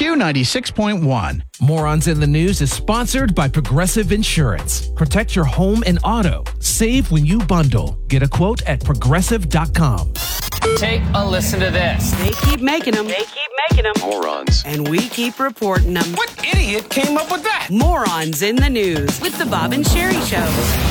Q96.1. Morons in the News is sponsored by Progressive Insurance. Protect your home and auto. Save when you bundle. Get a quote at progressive.com. Take a listen to this. They keep making them. Morons. And we keep reporting them. What idiot came up with that? Morons in the News with the Bob and Sherry Show.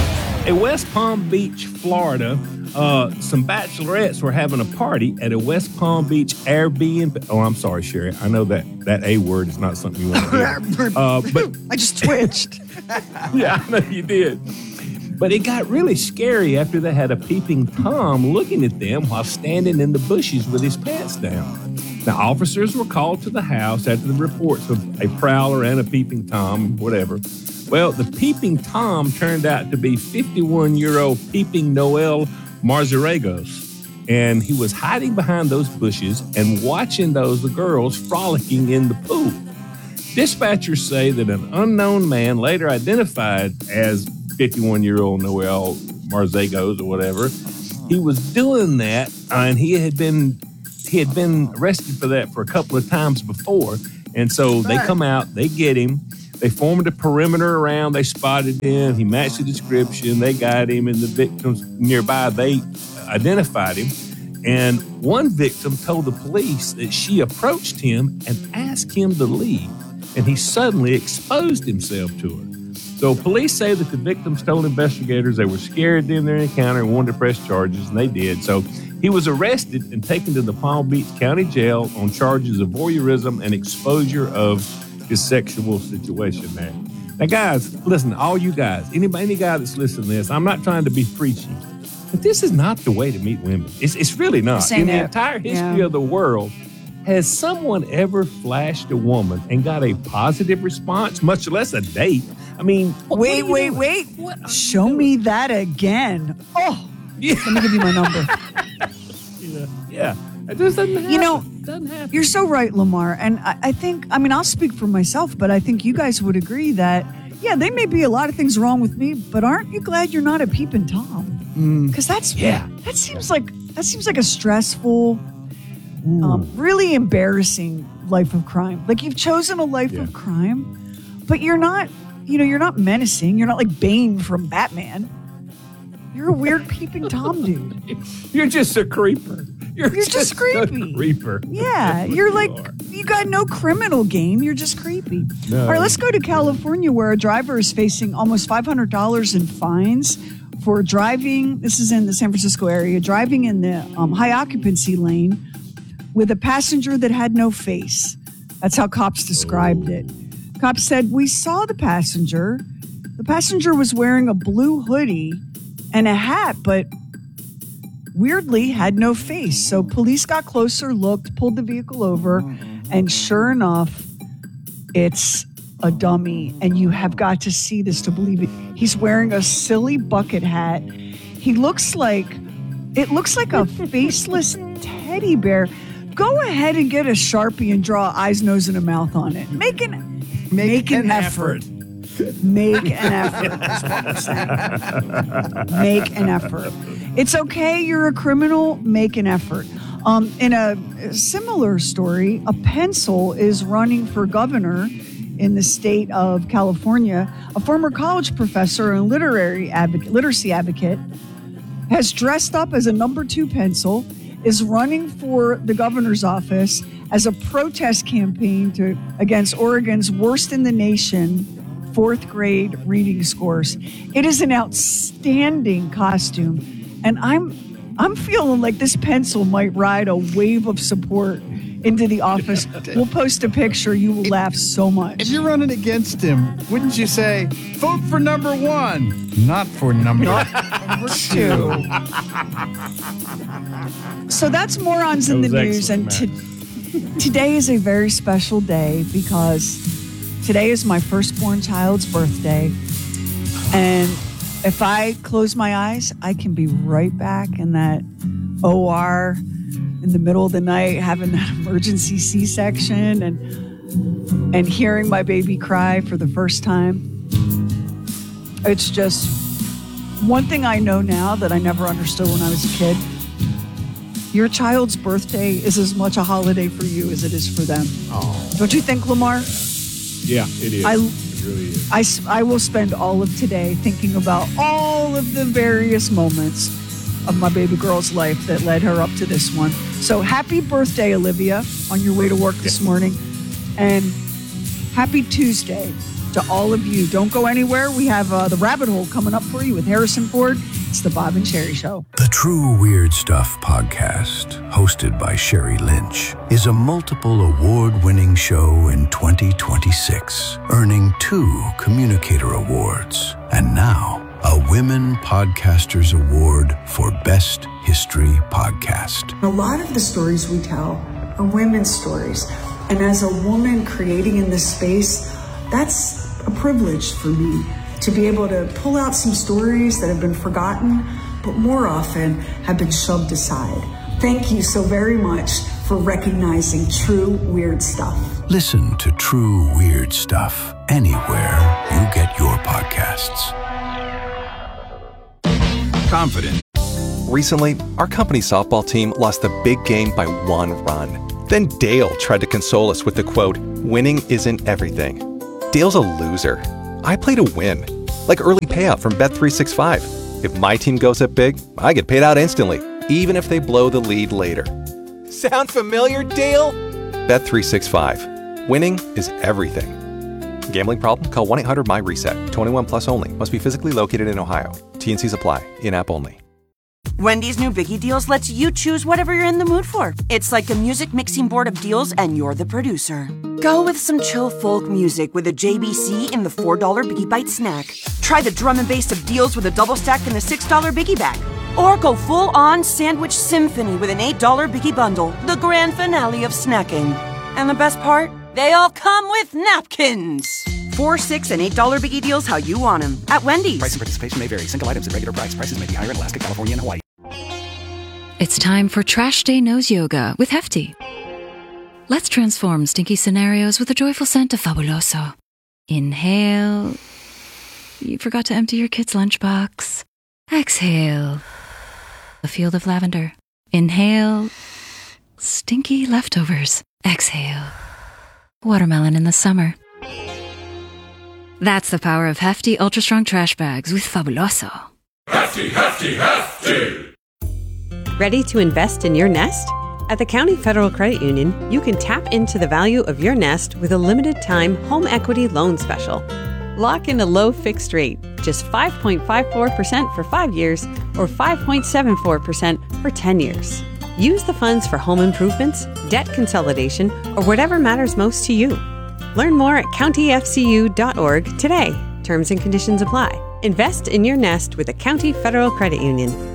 In West Palm Beach, Florida, some bachelorettes were having a party at a West Palm Beach Airbnb. Oh, I'm sorry, Sherry. I know that A word is not something you want to hear. But I just twitched. yeah, I know you did. But it got really scary after they had a peeping Tom looking at them while standing in the bushes with his pants down. Now, officers were called to the house after the reports of a prowler and a peeping Tom, whatever. Well, the peeping Tom turned out to be 51-year-old peeping Noel Marzarregos. And he was hiding behind those bushes and watching the girls frolicking in the pool. Dispatchers say that an unknown man, later identified as 51-year-old Noel Marzarregos or whatever, he was doing that, and he had been arrested for that for a couple of times before. And so they come out, they get him. They formed a perimeter around. They spotted him. He matched the description. They got him, and the victims nearby, they identified him. And one victim told the police that she approached him and asked him to leave, and he suddenly exposed himself to her. So police say that the victims told investigators they were scared in their encounter and wanted to press charges, and they did. So he was arrested and taken to the Palm Beach County Jail on charges of voyeurism and exposure of his sexual situation there. Now, guys, listen, all you guys, any guy that's listening to this, I'm not trying to be preachy, but this is not the way to meet women. It's really not. In the entire history of the world, has someone ever flashed a woman and got a positive response, much less a date? I mean, wait. Show me that again. Oh, yeah. Let me give you my number. Yeah. It just doesn't happen. Doesn't happen. You're so right, Lamar. And I think, I'll speak for myself, but I think you guys would agree that, yeah, there may be a lot of things wrong with me, but aren't you glad you're not a peeping Tom? Because that seems like a stressful, really embarrassing life of crime. Like, you've chosen a life of crime, but you're not menacing. You're not like Bane from Batman. You're a weird peeping Tom dude. You're just a creeper. You're just creepy. A creeper. Yeah, you're like, you got no criminal game. You're just creepy. No. All right, let's go to California, where a driver is facing almost $500 in fines for driving. This is in the San Francisco area, driving in the high occupancy lane with a passenger that had no face. That's how cops described it. Cops said, we saw the passenger. The passenger was wearing a blue hoodie and a hat, but weirdly had no face. So police got closer, looked, pulled the vehicle over, and sure enough, it's a dummy. And you have got to see this to believe it. He's wearing a silly bucket hat. It looks like a faceless teddy bear. Go ahead and get a Sharpie and draw eyes, nose, and a mouth on it. Make an effort. Make an effort. That's what I'm saying. Make an effort. It's okay. You're a criminal. Make an effort. In a similar story, a pencil is running for governor in the state of California. A former college professor and literacy advocate has dressed up as a number 2 pencil, is running for the governor's office as a protest campaign against Oregon's worst in the nation 4th grade reading scores. It is an outstanding costume, and I'm feeling like this pencil might ride a wave of support into the office. We'll post a picture. You will laugh so much. If you're running against him, wouldn't you say, vote for number 1, not for number 2? So that's Morons in the News. And today is a very special day because today is my firstborn child's birthday. And if I close my eyes, I can be right back in that OR in the middle of the night, having that emergency C-section and hearing my baby cry for the first time. It's just one thing I know now that I never understood when I was a kid. Your child's birthday is as much a holiday for you as it is for them. Oh. Don't you think, Lamar? Yeah, it is. It really is. I will spend all of today thinking about all of the various moments of my baby girl's life that led her up to this one. So happy birthday, Olivia, on your way to work this morning. And happy Tuesday to all of you. Don't go anywhere. We have The Rabbit Hole coming up for you with Harrison Ford. It's the Bob and Sherry Show. The True Weird Stuff podcast, hosted by Sherry Lynch, is a multiple award-winning show in 2026, earning 2 Communicator Awards, and now a Women Podcasters Award for Best History Podcast. A lot of the stories we tell are women's stories, and as a woman creating in this space, that's a privilege for me to be able to pull out some stories that have been forgotten, but more often have been shoved aside. Thank you so very much for recognizing True Weird Stuff. Listen to True Weird Stuff anywhere you get your podcasts. Confident. Recently, our company's softball team lost the big game by 1 run. Then Dale tried to console us with the quote, "Winning isn't everything." Dale's a loser. I play to win, like early payout from Bet365. If my team goes up big, I get paid out instantly, even if they blow the lead later. Sound familiar, Dale? Bet365. Winning is everything. Gambling problem? Call 1-800-MY-RESET. 21 plus only. Must be physically located in Ohio. T&Cs apply. In-app only. Wendy's new Biggie Deals lets you choose whatever you're in the mood for. It's like a music mixing board of deals, and you're the producer. Go with some chill folk music with a JBC in the $4 Biggie Bite snack. Try the drum and bass of deals with a double stack in the $6 Biggie Bag. Or go full-on sandwich symphony with an $8 Biggie Bundle, the grand finale of snacking. And the best part? They all come with napkins. 4, 6, and $8 Biggie Deals how you want them at Wendy's. Price and participation may vary. Single items at regular price. Prices may be higher in Alaska, California, and Hawaii. It's time for Trash Day Nose Yoga with Hefty. Let's transform stinky scenarios with a joyful scent of Fabuloso. Inhale. You forgot to empty your kid's lunchbox. Exhale. A field of lavender. Inhale. Stinky leftovers. Exhale. Watermelon in the summer. That's the power of Hefty Ultra Strong Trash Bags with Fabuloso. Hefty, Hefty, Hefty! Ready to invest in your nest? At the County Federal Credit Union, you can tap into the value of your nest with a limited-time home equity loan special. Lock in a low fixed rate, just 5.54% for 5 years or 5.74% for 10 years. Use the funds for home improvements, debt consolidation, or whatever matters most to you. Learn more at countyfcu.org today. Terms and conditions apply. Invest in your nest with the County Federal Credit Union.